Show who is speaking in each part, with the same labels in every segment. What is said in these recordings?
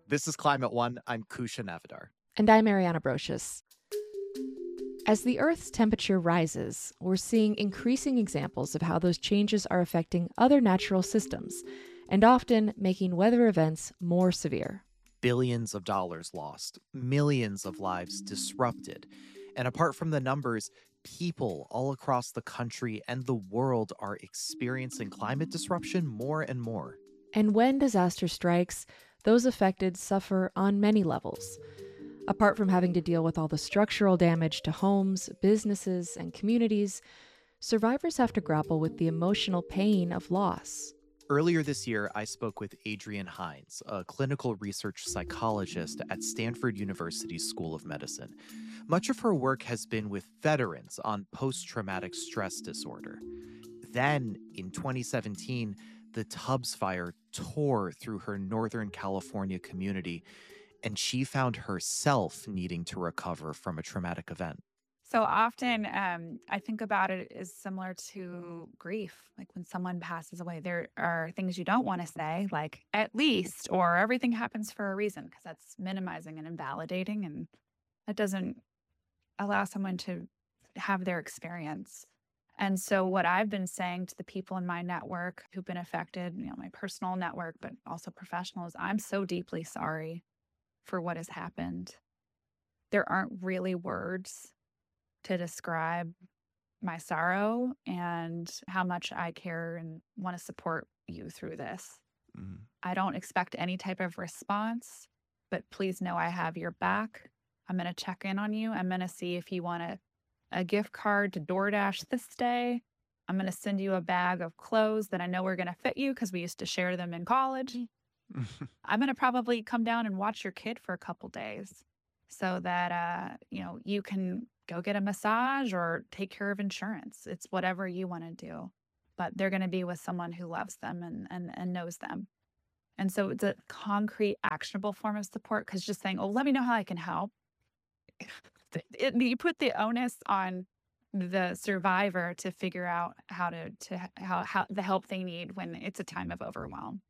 Speaker 1: This is Climate One. I'm Kusha Navidar.
Speaker 2: And I'm Ariana Brocious. As the Earth's temperature rises, we're seeing increasing examples of how those changes are affecting other natural systems, and often making weather events more severe.
Speaker 1: Billions of dollars lost, millions of lives disrupted. And apart from the numbers, people all across the country and the world are experiencing climate disruption more and more.
Speaker 2: And when disaster strikes, those affected suffer on many levels. Apart from having to deal with all the structural damage to homes, businesses, and communities, survivors have to grapple with the emotional pain of loss.
Speaker 1: Earlier this year, I spoke with Adrienne Hines, a clinical research psychologist at Stanford University's School of Medicine. Much of her work has been with veterans on post traumatic stress disorder. Then, in 2017, the Tubbs fire tore through her Northern California community, and she found herself needing to recover from a traumatic event.
Speaker 3: So often, I think about it as similar to grief. Like when someone passes away, there are things you don't want to say, like at least, or everything happens for a reason, because that's minimizing and invalidating. And that doesn't allow someone to have their experience. And so, what I've been saying to the people in my network who've been affected, my personal network, but also professional, is I'm so deeply sorry for what has happened. There aren't really words to describe my sorrow and how much I care and want to support you through this.
Speaker 1: Mhm.
Speaker 3: I don't expect any type of response, but please know I have your back. I'm going to check in on you. I'm going to see if you want a gift card to DoorDash this day. I'm going to send you a bag of clothes that I know are going to fit you because we used to share them in college. I'm going to probably come down and watch your kid for a couple days so that, you can go get a massage or take care of insurance. It's whatever you want to do. But they're going to be with someone who loves them and knows them. And so it's a concrete, actionable form of support because just saying, oh, let me know how I can help. You put the onus on the survivor to figure out how the help they need when it's a time of overwhelm.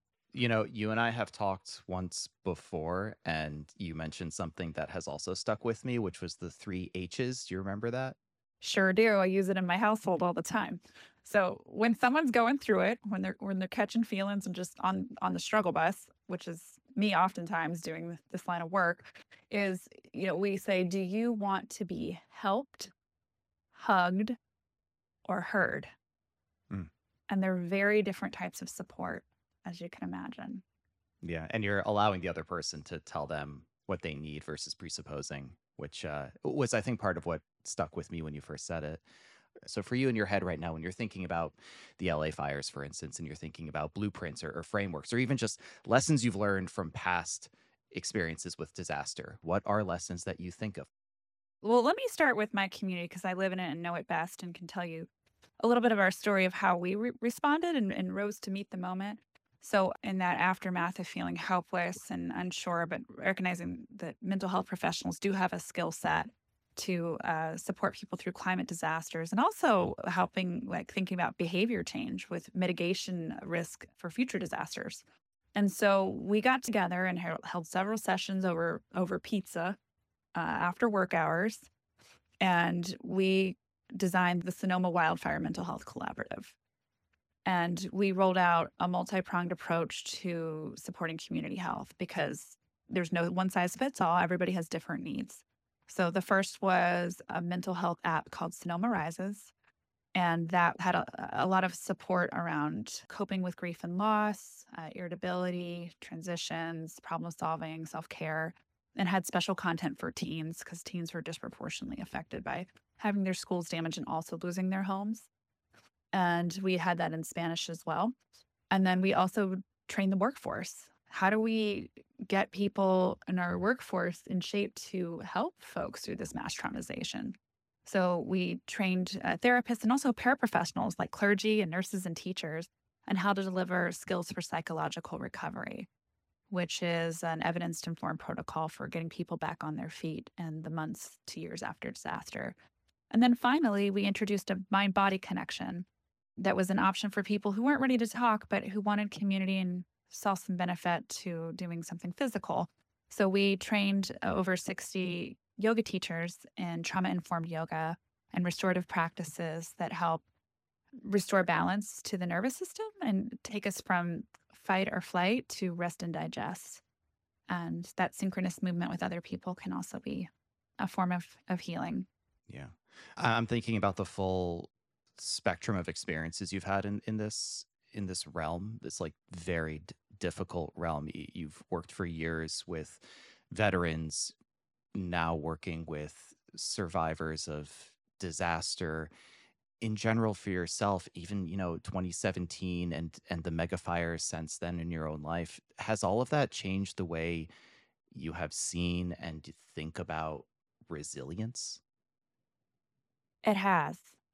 Speaker 4: You and I have talked once before, and you mentioned something that has also stuck with me, which was the three H's. Do you remember that?
Speaker 3: Sure do. I use it in my household all the time. So when someone's going through it, when they're catching feelings and just on the struggle bus, which is me oftentimes doing this line of work, is we say, do you want to be helped, hugged, or heard?
Speaker 4: Mm.
Speaker 3: And they're very different types of support, as you can imagine.
Speaker 4: Yeah. And you're allowing the other person to tell them what they need versus presupposing, which was, I think, part of what stuck with me when you first said it. So for you in your head right now, when you're thinking about the LA fires, for instance, and you're thinking about blueprints or frameworks, or even just lessons you've learned from past experiences with disaster, what are lessons that you think of?
Speaker 3: Well, let me start with my community because I live in it and know it best and can tell you a little bit of our story of how we responded and rose to meet the moment. So, in that aftermath of feeling helpless and unsure, but recognizing that mental health professionals do have a skill set to support people through climate disasters and also helping, like, thinking about behavior change with mitigation risk for future disasters. And so we got together and held several sessions over pizza after work hours, and we designed the Sonoma Wildfire Mental Health Collaborative. And we rolled out a multi-pronged approach to supporting community health because there's no one size fits all. Everybody has different needs. So the first was a mental health app called Sonoma Rises. And that had a lot of support around coping with grief and loss, irritability, transitions, problem solving, self care, and had special content for teens because teens were disproportionately affected by having their schools damaged and also losing their homes. And we had that in Spanish as well. And then we also trained the workforce. How do we get people in our workforce in shape to help folks through this mass traumatization? So we trained therapists and also paraprofessionals like clergy and nurses and teachers on how to deliver skills for psychological recovery, which is an evidence-informed protocol for getting people back on their feet in the months to years after disaster. And then finally, we introduced a mind-body connection that was an option for people who weren't ready to talk, but who wanted community and saw some benefit to doing something physical. So we trained over 60 yoga teachers in trauma informed yoga and restorative practices that help restore balance to the nervous system and take us from fight or flight to rest and digest. And that synchronous movement with other people can also be a form of healing.
Speaker 4: Yeah. I'm thinking about the full spectrum of experiences you've had in this realm, this like very difficult realm. You've worked for years with veterans, now working with survivors of disaster. In general, for yourself, even 2017 and the mega fires since then in your own life, has all of that changed the way you have seen and think about resilience?
Speaker 3: It has.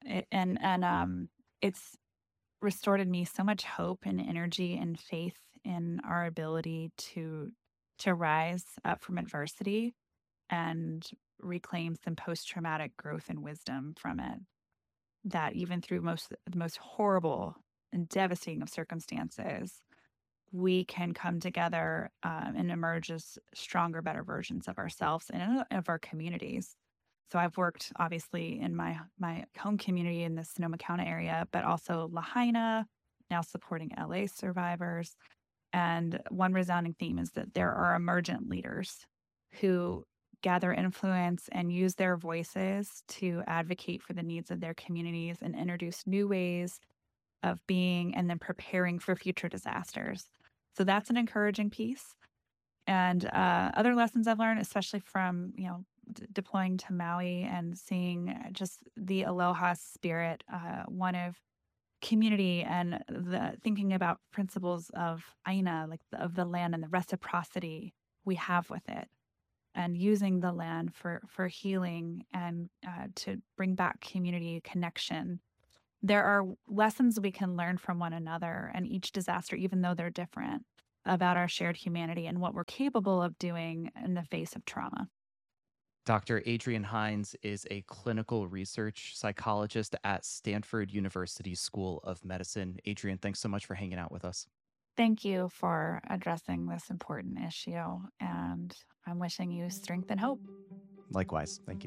Speaker 3: It's restored in me so much hope and energy and faith in our ability to rise up from adversity and reclaim some post-traumatic growth and wisdom from it. That even through the most horrible and devastating of circumstances, we can come together and emerge as stronger, better versions of ourselves and of our communities. So I've worked obviously in my home community in the Sonoma County area, but also Lahaina, now supporting LA survivors. And one resounding theme is that there are emergent leaders who gather influence and use their voices to advocate for the needs of their communities and introduce new ways of being and then preparing for future disasters. So that's an encouraging piece. And other lessons I've learned, especially from deploying to Maui and seeing just the aloha spirit, one of community and the thinking about principles of aina, like of the land and the reciprocity we have with it, and using the land for healing and to bring back community connection. There are lessons we can learn from one another and each disaster, even though they're different, about our shared humanity and what we're capable of doing in the face of trauma.
Speaker 4: Dr. Adrienne Hinds is a clinical research psychologist at Stanford University School of Medicine. Adrienne, thanks so much for hanging out with us.
Speaker 3: Thank you for addressing this important issue, and I'm wishing you strength and hope.
Speaker 4: Likewise. Thank you.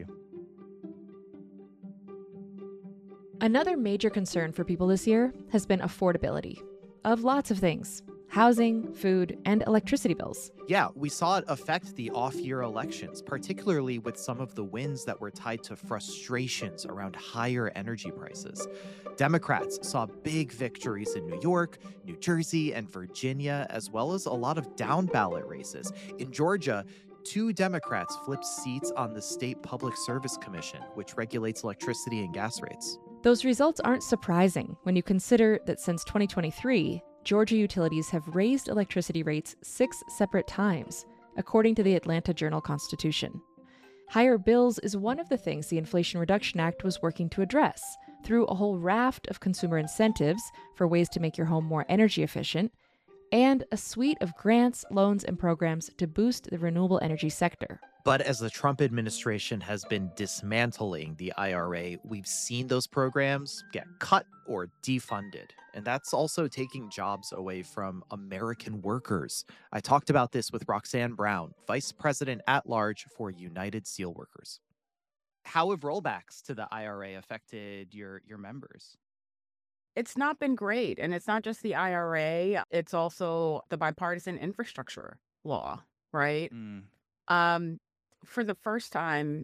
Speaker 2: Another major concern for people this year has been affordability of lots of things: housing, food, and electricity bills.
Speaker 1: Yeah, we saw it affect the off year elections, particularly with some of the wins that were tied to frustrations around higher energy prices. Democrats saw big victories in New York, New Jersey, and Virginia, as well as a lot of down ballot races. In Georgia, 2 Democrats flipped seats on the State Public Service Commission, which regulates electricity and gas rates.
Speaker 2: Those results aren't surprising when you consider that since 2023, Georgia utilities have raised electricity rates 6 separate times, according to the Atlanta Journal-Constitution. Higher bills is one of the things the Inflation Reduction Act was working to address through a whole raft of consumer incentives for ways to make your home more energy efficient, and a suite of grants, loans, and programs to boost the renewable energy sector.
Speaker 1: But as the Trump administration has been dismantling the IRA, we've seen those programs get cut or defunded. And that's also taking jobs away from American workers. I talked about this with Roxanne Brown, Vice President at Large for United Steelworkers. How have rollbacks to the IRA affected your members?
Speaker 5: It's not been great. And it's not just the IRA, it's also the bipartisan infrastructure law, right? Um, for the first time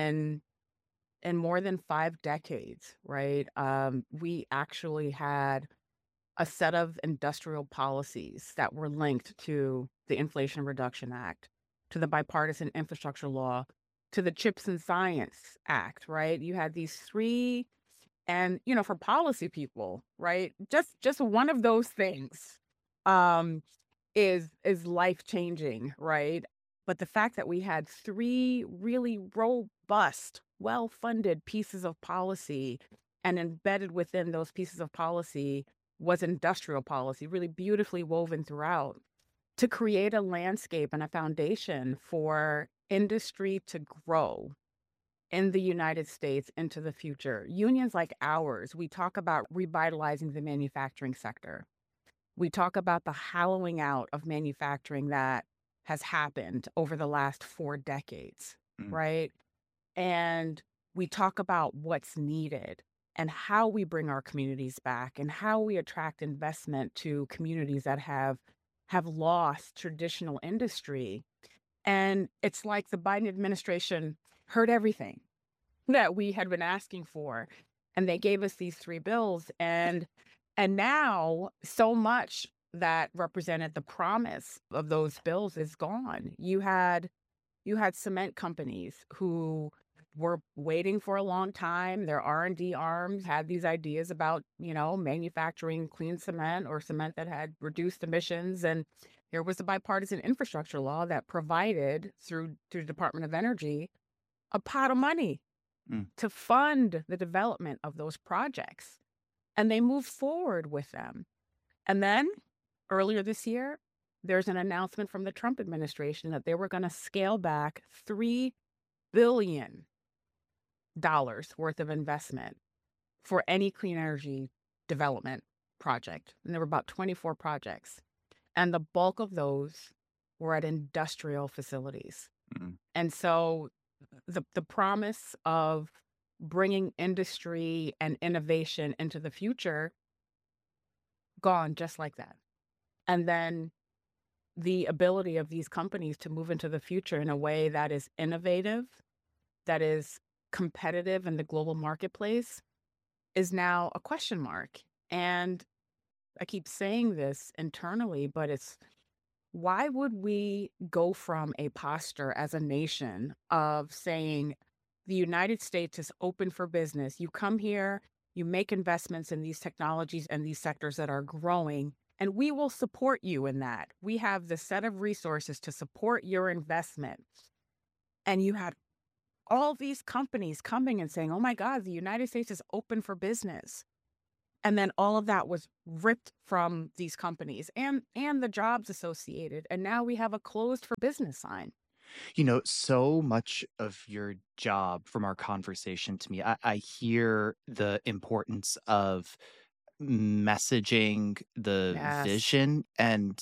Speaker 5: in more than 5 decades, right? We actually had a set of industrial policies that were linked to the Inflation Reduction Act, to the bipartisan infrastructure law, to the Chips and Science Act, right? You had these three, and for policy people, right? Just one of those things um is life changing, right? But the fact that we had three really robust, well-funded pieces of policy, and embedded within those pieces of policy was industrial policy, really beautifully woven throughout, to create a landscape and a foundation for industry to grow in the United States into the future. Unions like ours, we talk about revitalizing the manufacturing sector. We talk about the hollowing out of manufacturing that has happened over the last 4 decades,
Speaker 4: Mm.
Speaker 5: right? And we talk about what's needed and how we bring our communities back and how we attract investment to communities that have lost traditional industry. And it's like the Biden administration heard everything that we had been asking for, and they gave us these 3 bills, and now so much that represented the promise of those bills is gone. You had cement companies who were waiting for a long time. Their R&D arms had these ideas about, manufacturing clean cement or cement that had reduced emissions. And there was a bipartisan infrastructure law that provided through the Department of Energy a pot of money
Speaker 4: Mm.
Speaker 5: to fund the development of those projects. And they moved forward with them. And then earlier this year, there's an announcement from the Trump administration that they were going to scale back $3 billion worth of investment for any clean energy development project. And there were about 24 projects. And the bulk of those were at industrial facilities.
Speaker 4: Mm.
Speaker 5: And so the promise of bringing industry and innovation into the future, gone just like that. And then the ability of these companies to move into the future in a way that is innovative, that is competitive in the global marketplace, is now a question mark. And I keep saying this internally, but it's, why would we go from a posture as a nation of saying the United States is open for business? You come here, you make investments in these technologies and these sectors that are growing, and we will support you in that. We have the set of resources to support your investment. And you had all these companies coming and saying, oh my God, the United States is open for business. And then all of that was ripped from these companies and the jobs associated. And now we have a closed for business sign.
Speaker 1: So much of your job from our conversation to me, I hear the importance of messaging the
Speaker 5: Yes.
Speaker 1: vision, and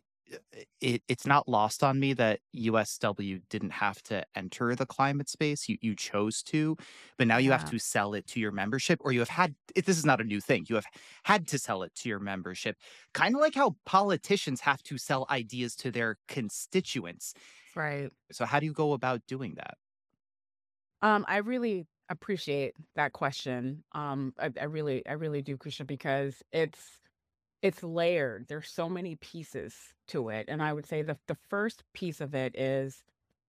Speaker 1: it's not lost on me that USW didn't have to enter the climate space. You chose to, but now you have
Speaker 5: Yeah.
Speaker 1: to sell it to your membership, or you have had this is not a new thing. You have had to sell it to your membership, kind of like how politicians have to sell ideas to their constituents.
Speaker 5: Right.
Speaker 1: So how do you go about doing that?
Speaker 5: I really appreciate that question. I really do, Krisha, because it's layered. There's so many pieces to it. And I would say the first piece of it is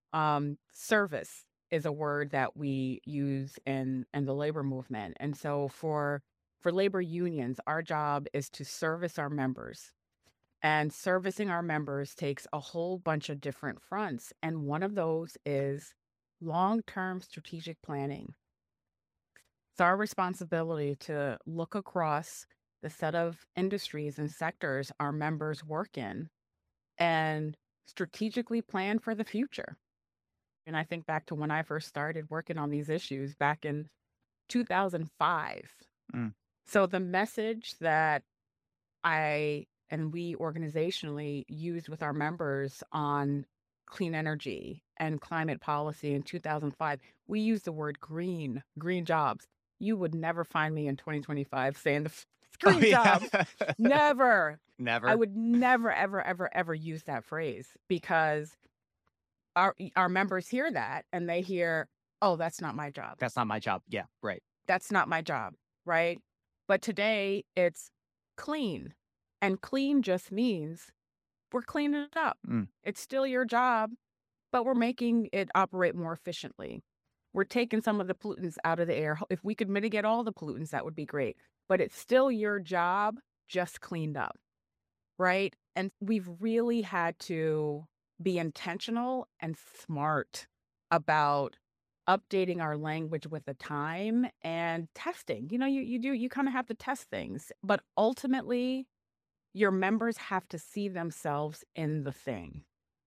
Speaker 5: service is a word that we use in the labor movement. And so for labor unions, our job is to service our members. And servicing our members takes a whole bunch of different fronts. And one of those is long-term strategic planning. It's our responsibility to look across the set of industries and sectors our members work in and strategically plan for the future. And I think back to when I first started working on these issues back in 2005.
Speaker 4: Mm.
Speaker 5: So the message that I and we organizationally used with our members on clean energy and climate policy in 2005, we used the word green jobs. You would never find me in 2025 saying green jobs. Never.
Speaker 1: Never.
Speaker 5: I would never, ever, ever, ever use that phrase, because our members hear that and they hear, oh, that's not my job.
Speaker 1: That's not my job. Yeah, right.
Speaker 5: That's not my job, right? But today it's clean. And clean just means we're cleaning it up.
Speaker 4: Mm.
Speaker 5: It's still your job, but we're making it operate more efficiently. We're taking some of the pollutants out of the air. If we could mitigate all the pollutants, that would be great. But it's still your job, just cleaned up, right? And we've really had to be intentional and smart about updating our language with the time and testing. You kind of have to test things, but ultimately your members have to see themselves in the thing.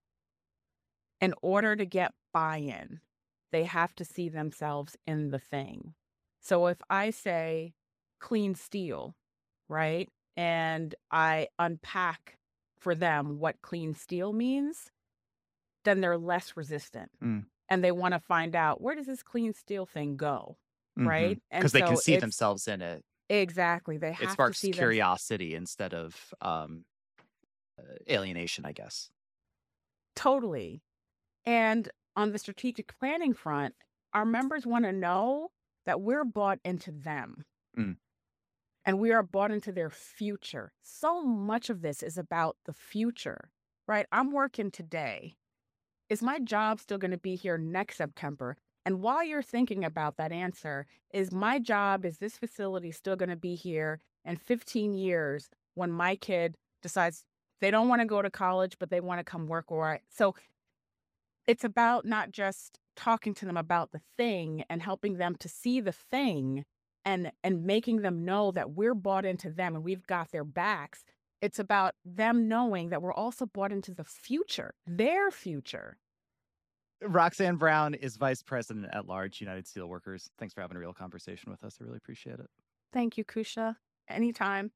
Speaker 5: In order to get buy-in, they have to see themselves in the thing. So if I say clean steel, right? and I unpack for them what clean steel means, then they're less resistant. And they want to find out, where does this clean steel thing go? Right? And
Speaker 1: Because they can
Speaker 5: so
Speaker 1: see
Speaker 5: it's
Speaker 1: themselves in it.
Speaker 5: exactly, they
Speaker 1: It
Speaker 5: have to
Speaker 1: sparks
Speaker 5: see them.
Speaker 1: curiosity instead of alienation, I guess.
Speaker 5: Totally. And on the strategic planning front, our members want to know that we're bought into them and we are bought into their future. So much of this is about the future, right? I'm working today. Is my job still going to be here next September? And while you're thinking about that answer, is this facility still going to be here in 15 years when my kid decides they don't want to go to college, but they want to come work? So it's about not just talking to them about the thing and helping them to see the thing and making them know that we're bought into them and we've got their backs. It's about them knowing that we're also bought into the future, their future.
Speaker 1: Roxanne Brown is Vice President at Large, United Steelworkers. Thanks for having a real conversation with us. I really appreciate it.
Speaker 5: Thank you, Kusha. Anytime.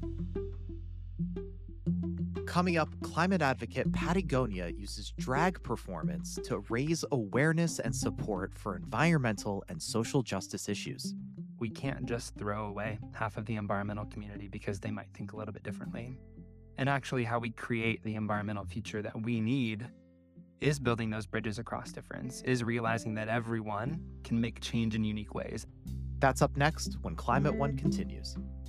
Speaker 1: Coming up, climate advocate Patagonia uses drag performance to raise awareness and support for environmental and social justice issues.
Speaker 6: We can't just throw away half of the environmental community because they might think a little bit differently. And actually, how we create the environmental future that we need is building those bridges across difference, is realizing that everyone can make change in unique ways.
Speaker 1: That's up next when Climate One continues.